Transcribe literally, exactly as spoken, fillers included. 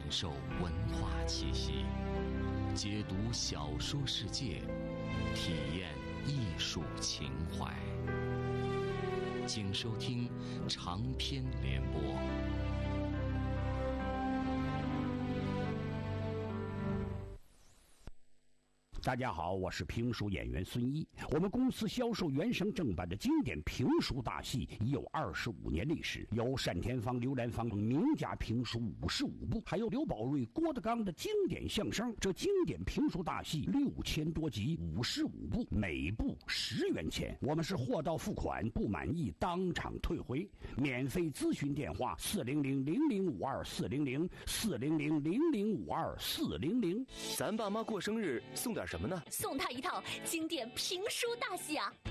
受文化气息，解读小说世界，体验艺术情怀。请收听长篇联播。 大家好，我是评书演员孙一。我们公司销售原声正版的经典评书大戏已有二十五年历史，有单田芳、刘兰芳等名家评书五十五部，还有刘宝瑞、郭德纲的经典相声。这经典评书大戏六千多集，五十五部，每部十元钱。我们是货到付款，不满意当场退回。免费咨询电话：四零零零零五二四零零四零零零零五二四零零。 咱爸妈过生日送点什么呢？ 送他一套经典评书大戏啊！